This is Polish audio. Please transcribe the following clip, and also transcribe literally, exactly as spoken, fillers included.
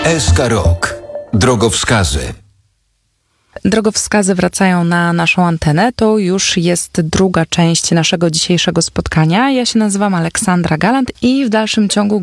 S K Rok. Drogowskazy. Drogowskazy wracają na naszą antenę. To już jest druga część naszego dzisiejszego spotkania. Ja się nazywam Aleksandra Galant i w dalszym ciągu